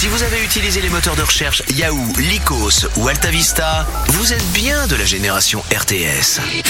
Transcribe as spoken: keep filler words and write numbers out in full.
Si vous avez utilisé les moteurs de recherche Yahoo, Lycos ou AltaVista, vous êtes bien de la génération R T S.